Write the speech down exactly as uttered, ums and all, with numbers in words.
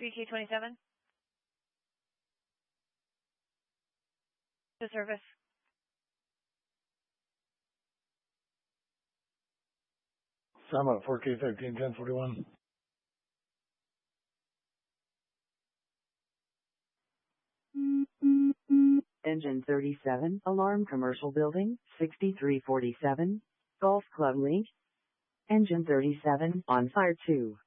P K twenty-seven. To service. Sama, four K thirteen, ten forty-one. Engine thirty-seven, Alarm Commercial Building, sixty-three forty-seven, Golf Club Link. Engine thirty-seven, on fire two.